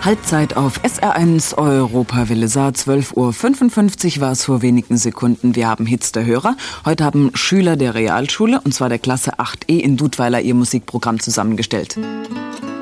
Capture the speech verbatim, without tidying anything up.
Halbzeit auf S R eins Europawelle Saar, zwölf Uhr fünfundfünfzig war es vor wenigen Sekunden. Wir haben Hits der Hörer. Heute haben Schüler der Realschule, und zwar der Klasse acht E in Dudweiler, ihr Musikprogramm zusammengestellt.